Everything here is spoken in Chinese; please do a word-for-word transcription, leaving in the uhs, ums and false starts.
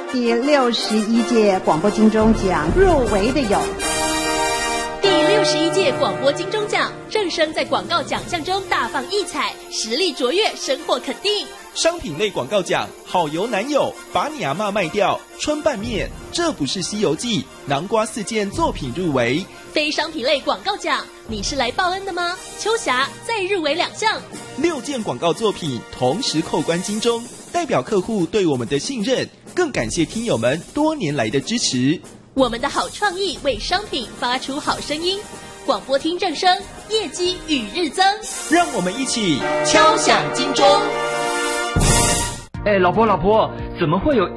第六十一届广播金钟奖入围的有。 第六十一届广播金钟奖，正声在广告奖项中大放异彩，实力卓越，收获肯定。 商品类广告奖，好油男友，把你阿嬷卖掉，春拌面，这不是西游记，南瓜四件作品入围。 非商品类广告奖，你是来报恩的吗？秋霞再入围两项， 六件广告作品同时扣关金钟，代表客户对我们的信任，更感谢听友们多年来的支持。 我们的好创意为商品发出好声音，广播听正声，业绩与日增。 让我们一起敲响金钟。 哎，老婆老婆，怎么会有